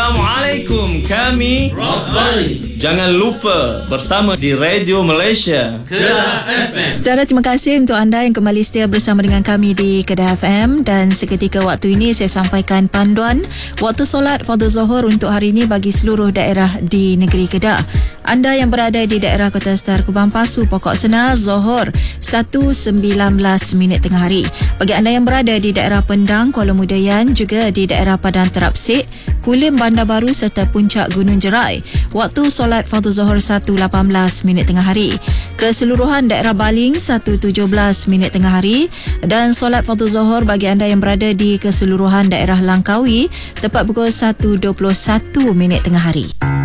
Assalamualaikum, kami Rockboy. Jangan lupa bersama di Radio Malaysia Kedah FM. Saudara, terima kasih untuk anda yang kembali setia bersama dengan kami di Kedah FM. Dan seketika waktu ini saya sampaikan panduan waktu solat fardu Zuhur untuk hari ini bagi seluruh daerah di negeri Kedah. Anda yang berada di daerah Kota Star Kubang Pasu, Pokok Senar, Zuhur 1.19 tengah hari. Bagi anda yang berada di daerah Pendang, Kuala Mudayan, juga di daerah Padang Terapsik, Kulim, Bandar Baru serta Puncak Gunung Jerai, waktu solat fardu Zuhur 1.18 tengah hari. Keseluruhan daerah Baling 1.17 tengah hari, dan solat fardu Zuhur bagi anda yang berada di keseluruhan daerah Langkawi tepat pukul 1.21 tengah hari.